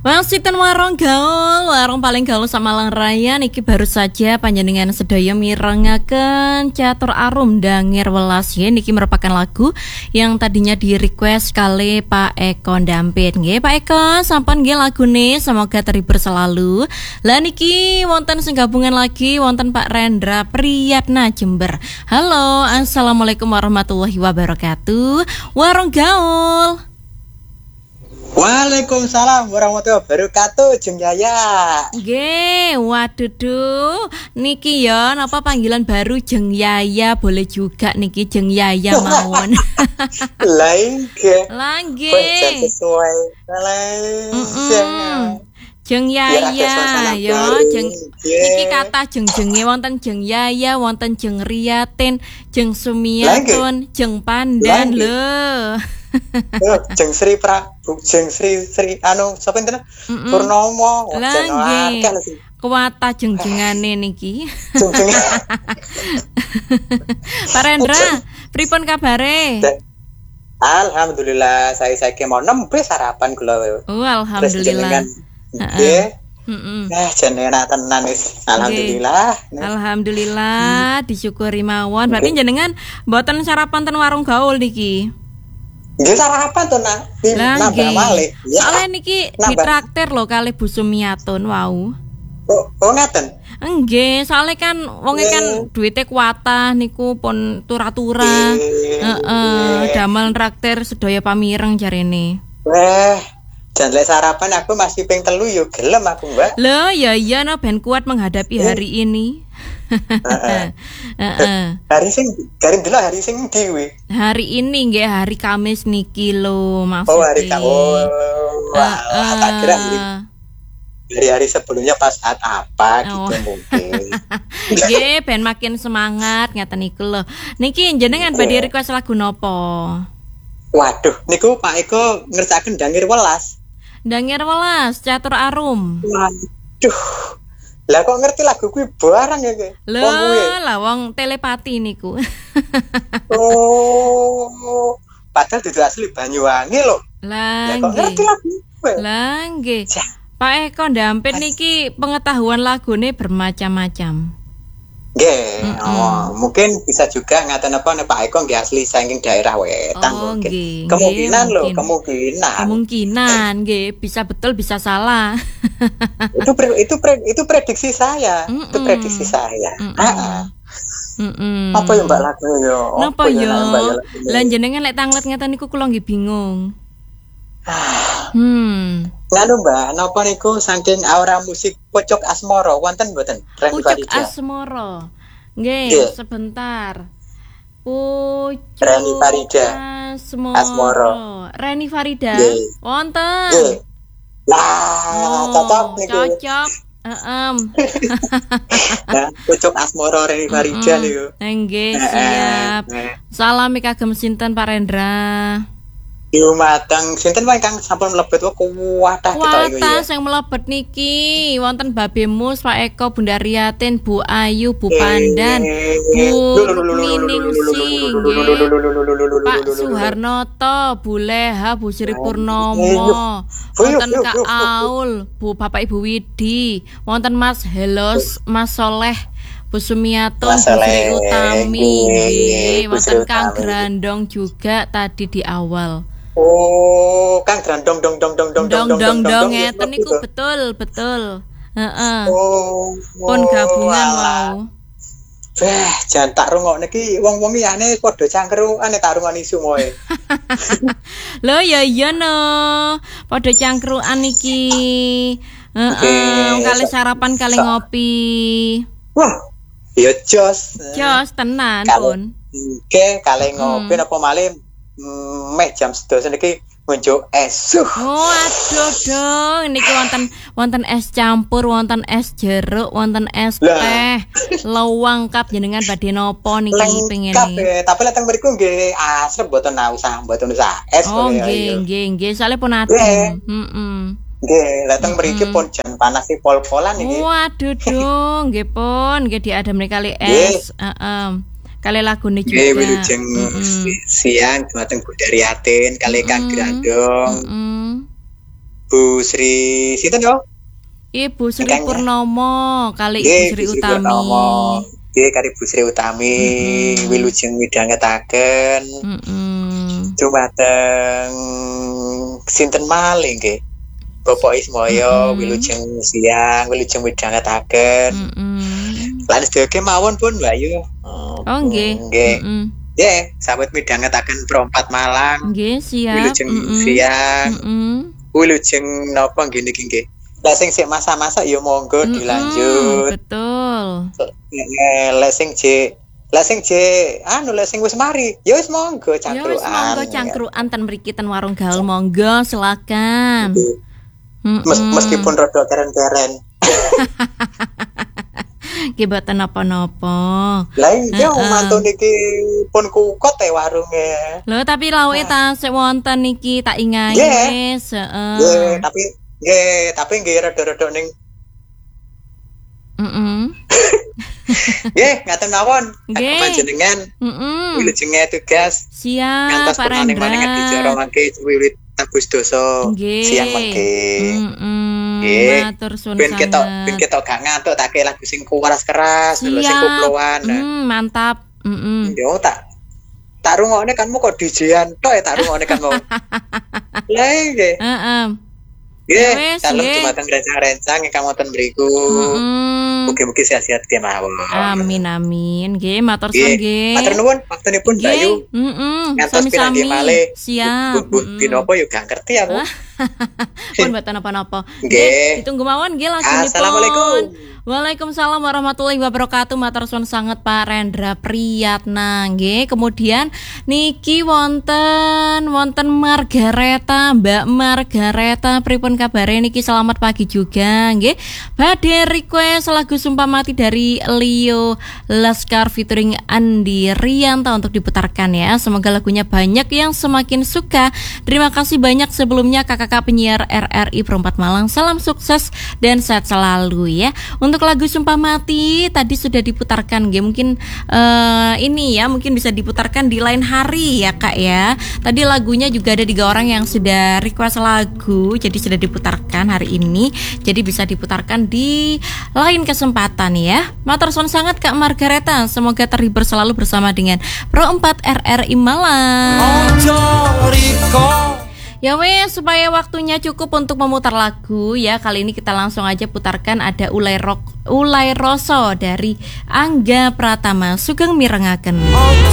Wasiten warung gaul, warung paling gaul Samalang Raya niki baru saja panjenengan sedaya mirengaken Catur Arum Dangir Welas ya, niki merupakan lagu yang tadinya di request kali Pak Eko Dampit nggih. Pak Eko sampun nggih lagune semoga terhibur selalu. Lah niki wonten sing gabungan lagi wonten Pak Rendra Priyatna Jember. Halo, assalamualaikum warahmatullahi wabarakatuh. Warung gaul. Waalaikumsalam warahmatullahi wabarakatuh, Jeng Yaya. Nggih, waduh, niki ya napa panggilan baru Jeng Yaya, boleh juga niki Jeng Yaya mawon. Nggih. Sesuai. Jeng Yaya, ya Jeng niki kata jeng-jenge wonten Jeng Yaya, wonten Jeng Riyatin, Jeng Sumiatun, Jeng Pandan lho. Jeng Sri anu sapa enten? Purnomo. Kuwata jeng-jengane niki. Pak Rendra, pripun kabare? Alhamdulillah, saya mau nembe sarapan kula. Oh, alhamdulillah. Nggih. Jenengan tenan wis. Alhamdulillah. Alhamdulillah, disyukuri mawon. Berarti jenengan mboten sarapan ten warung gaul niki. Nggih sarapan to, Nak. Nambah malih. Soale niki ditraktir lho kali Bu Sumiatun wau. Oh, ngaten. Nggih, soalnya kan wonge kan duwite kuatah niku pun tura-tura. Damel traktir sedaya pamireng jarene. Jan lek sarapan aku masih ping 3 yo gelem aku, Mbak. Loh, ya iya no ben kuat menghadapi hari ini. Hari sing garing dulu hari sing dhewe. Hari ini nggih hari Kamis niki lho maksudnya. Oh, hari Kamis. Tak kira hari-hari sebelumnya pas saat apa gitu mungkin. Nggih, ben makin semangat ngeten niku lho. Niki jenengan badhe request lagu nopo? Waduh, niku Pak Eko ngerjaken Dangir Welas. Dangir Welas, Catur Arum. Waduh. Lah kok ngerti lagu kuwi barang ya ke? Lah wong telepati niku. Oh. Padahal dudu asli Banyuwangi lho. Lah kok ngerti lagu kuwi? Lah nggih. Pak Eko Dampit niki pengetahuan lagune bermacam-macam. Nggih, mungkin bisa juga ngaten apa nek Pak Eko nggih asli saking daerah wetan mungkin. Kemungkinan lho, kemungkinan nggih, bisa betul bisa salah. itu prediksi saya. Itu prediksi saya. Apa ya Mbak lagu yo? Napa yo? Lah jenengan lek tanglet ngeten niku kula nggih bingung. Nganu Mbak, napa niku saking aura musik Pucuk Asmoro wonten mboten? Pucuk Asmoro. Nggih, sebentar. Pucuk Reni Farida Asmoro. Reni Farida wonten. Lah, cocok niku. Cocok. Pucuk Asmoro Reni Farida niku. Nggih, siap. Salam kagem sinten Pak Rendra. Mateng sinten wae kang sampun mlebet kuwatah kita iku ya. Sing mlebet niki wonten Babe Mus, Pak Eko, Bunda Riyatin, Bu Ayu, Bu Pandan, Bu Ningsih, Pak Suharnoto, Bu Leha, Bu Sri Purnomo, wonten Kak Aul, Bu Bapak Ibu Widi, wonten Mas Helos, Mas Soleh, Bu Sumiatun, Bu Sri Utami, wonten Kang Grandong juga tadi di awal. Oh, Kang Grandong dong ngeten niku betul. Pun gabungan wau. Jan tak rungokne iki wong-wong liyane padha cangkrukane tak rungokne sumoe. Lho ya iya no. Padha cangkrukan iki. Kali sarapan kali ngopi. Wah, ya jos. Jos tenan pun. Oke, kali ngopi napa malih meh jam 12 niki ngunjuk es. Oh, aduh dong. Niki wonten es campur, wonten es jeruk, wonten es teh. Lawang kap jenengan badhe napa niki pengene. Tapi lek teng mriku nggih asrep mboten usah es. Oh, nggih. Soale pun adem. Nggih, lek teng mriki pun jan panas pol-polan iki. Waduh dong, nggih pun nggih diadem kali es. Kali lagune juga. Wilujeng siang dumateng Bunda Riyatin kali Kang Grandong. Bu Sri sinten yo? Ibu Sri Purnomo kali Ibu Sri Utami. Nggih kali Ibu Sri Utami wilujeng midhangetaken. Dumateng sinten malih nggih. Bapak Ismoyo wilujeng siang wilujeng midhangetaken. Lan sedaya mawon pun Mbak Ayu. Oh nggih. Nggih, sambut midhangetaken Pro 4 Malang. Nggih, siap. Wilujeng siang. Wilujeng napa nggih niki nggih. Lah sing sik masa-masa ya monggo dilanjut. Betul. Lesing wis mari. Ya wis monggo cangkruan. Ya wis monggo cangkruan ten mriki ten warung gaul monggo silakan. Meskipun rada keren-keren. Ki boten napa-napa. Lah iya mantu niki pun kukot warunge. Lho tapi lawuke tasik wonten niki tak ingahi wis, heeh. Tapi nggih rada-rada ning Nggih, ngaten mawon. Panjenengan wilujenge tugas. Siap, Pak Rendra. Maning dijarongake wiwit tebus dosa siang mengke. Matur suwun sanget. Ben ketok gak ngantuk tak lagu sing keras lho sing koploan. Mantap. Yo tak rungokne kanmu kok DJ-an tok tak rungokne kanmu. Lah nggih. Heeh. Nggih, salam dumateng rencang-rencang ingkang wonten mriku. Mugi-mugi sehat-sehat kemawon. Amin. Nggih, matur suwun nggih. Matur nuwun waktunipun Mbak Ayu. Sami-sami. Siap. Dinopo yo gak ngerti aku. Pun mboten napa-napa. Nggih. Ditunggu mawon nggih lagunipun. Assalamualaikum. Waalaikumsalam warahmatullahi wabarakatuh. Matur suwun sanget Pak Rendra Priyatna nggih. Kemudian niki wonten Margareta, Mbak Margareta pripun kabare niki selamat pagi juga nggih. Badhe request lagu Sumpah Mati dari Leo Laskar featuring Andi Rianto untuk diputarkan ya. Semoga lagunya banyak yang semakin suka. Terima kasih banyak sebelumnya kakak penyiar RRI Pro 4 Malang. Salam sukses dan sehat selalu ya. Untuk lagu Sumpah Mati tadi sudah diputarkan nggih. Mungkin ini ya mungkin bisa diputarkan di lain hari ya Kak ya. Tadi lagunya juga ada 3 orang yang sudah request lagu, jadi sudah diputarkan hari ini. Jadi bisa diputarkan di lain kesempatan ya. Matur suwun sangat Kak Margareta. Semoga terhibur selalu bersama dengan Pro 4 RRI Malang. Ya wes, supaya waktunya cukup untuk memutar lagu ya. Kali ini kita langsung aja putarkan ada Ulai Roso dari Angga Pratama Sugeng Mirengaken.